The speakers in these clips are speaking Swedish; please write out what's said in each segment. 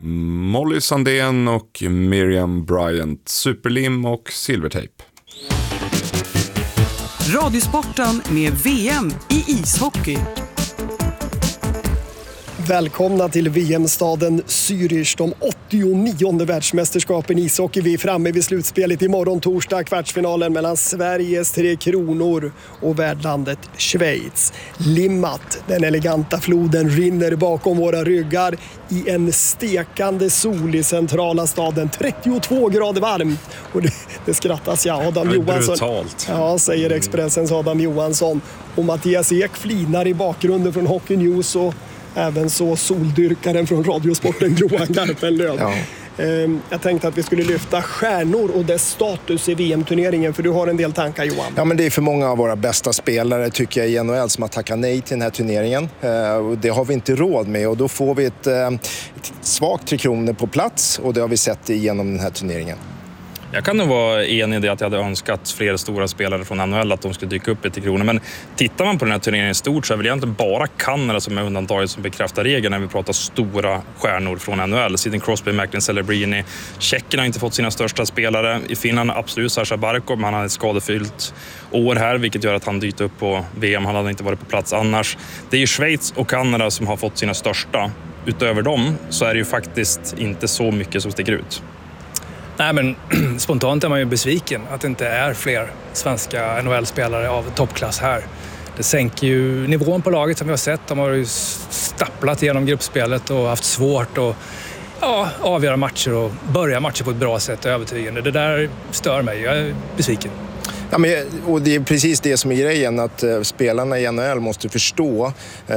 Molly Sandén och Miriam Bryant, superlim och silvertejp. Radiosporten med VM i ishockey. Välkomna till VM-staden Zürich, de 89:e världsmästerskapen i ishockey. Vi är framme vid slutspelet imorgon torsdag, kvartsfinalen mellan Sveriges Tre Kronor och värdlandet Schweiz. Limmat, den eleganta floden, rinner bakom våra ryggar i en stekande sol i centrala staden. 32 grader varmt. Och det skrattas Adam Johansson. Brutalt. Ja, säger Expressens Adam Johansson. Och Mattias Ek flinar i bakgrunden från Hockey News och även så soldyrkaren från Radiosporten Johan Garpenlöv. Ja. Jag tänkte att vi skulle lyfta stjärnor och dess status i VM-turneringen, för du har en del tankar, Johan. Ja, men det är för många av våra bästa spelare tycker jag i NHL som har tackat nej till den här turneringen. Det har vi inte råd med, och då får vi ett svagt Tre Kronor på plats, och det har vi sett igenom den här turneringen. Jag kan nog vara enig i det att jag hade önskat fler stora spelare från NHL att de skulle dyka upp i Tre Kronor. Men tittar man på den här turneringen i stort så är väl egentligen bara Kanada som är undantaget som bekräftar regeln när vi pratar stora stjärnor från NHL. Sidney Crosby, Macklin, Celebrini. Tjeckien har inte fått sina största spelare. I Finland absolut Sasha Barkov, men han har ett skadefyllt år här, vilket gör att han dykt upp på VM. Han hade inte varit på plats annars. Det är ju Schweiz och Kanada som har fått sina största. Utöver dem så är det ju faktiskt inte så mycket som sticker ut. Nej, men spontant är man ju besviken att det inte är fler svenska NHL-spelare av toppklass här. Det sänker ju nivån på laget som vi har sett. De har ju stapplat genom gruppspelet och haft svårt att avgöra matcher och börja matcher på ett bra sätt och övertygande. Det där stör mig. Jag är besviken. Ja, men, och det är precis det som är grejen, att spelarna i NHL måste förstå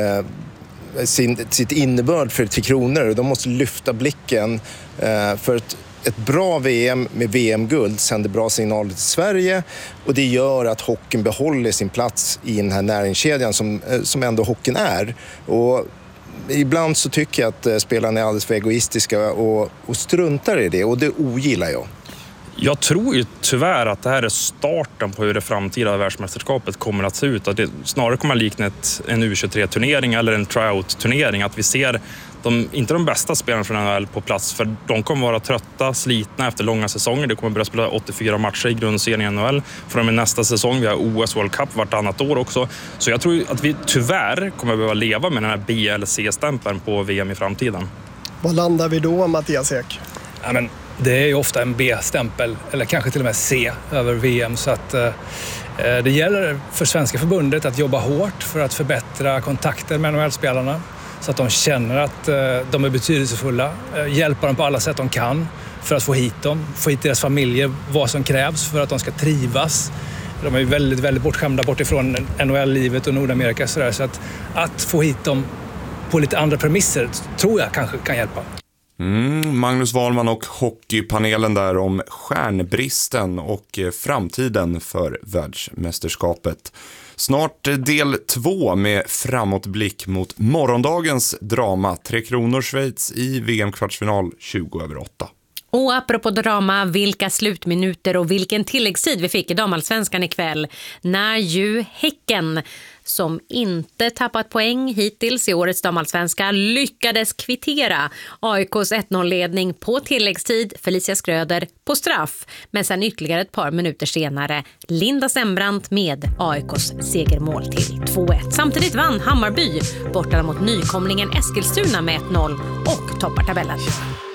sitt innebörd för Tre Kronor. De måste lyfta blicken för ett bra VM med VM-guld sänder bra signaler till Sverige, och det gör att hockeyn behåller sin plats i den här näringskedjan som ändå hockeyn är. Och ibland så tycker jag att spelarna är alldeles för egoistiska och struntar i det, och det ogillar jag. Jag tror ju tyvärr att det här är starten på hur det framtida världsmästerskapet kommer att se ut. Att det snarare kommer att likna en U23-turnering eller en tryout-turnering. Att vi ser inte de bästa spelarna från NHL på plats, för de kommer vara trötta, slitna efter långa säsonger. Det kommer börja spela 84 matcher i grundserien i NHL. Från och med nästa säsong, vi har OS World Cup vartannat år också. Så jag tror att vi tyvärr kommer behöva leva med den här B- eller C-stämpeln på VM i framtiden. Vad landar vi då, Mattias Ek? Ja, men det är ju ofta en B-stämpel, eller kanske till och med C över VM. Så att det gäller för Svenska förbundet att jobba hårt för att förbättra kontakter med NHL-spelarna. Så att de känner att de är betydelsefulla. Hjälpa dem på alla sätt de kan för att få hit dem. Få hit deras familjer, vad som krävs för att de ska trivas. De är ju väldigt, väldigt bortskämda bort ifrån NHL-livet och Nordamerika. Så att få hit dem på lite andra premisser tror jag kanske kan hjälpa. Magnus Wahlman och hockeypanelen där om stjärnbristen och framtiden för världsmästerskapet. Snart del 2 med framåtblick mot morgondagens drama. Tre Kronor Schweiz i VM-kvartsfinal 20/8. Och apropå drama, vilka slutminuter och vilken tilläggstid vi fick i damallsvenskan ikväll. När ju Häcken, som inte tappat poäng hittills i årets damallsvenska, lyckades kvittera AIKs 1-0-ledning på tilläggstid, Felicia Skröder på straff. Men sen ytterligare ett par minuter senare Linda Sembrant med AIKs segermål till 2-1. Samtidigt vann Hammarby borta mot nykomlingen Eskilstuna med 1-0 och toppar tabellen.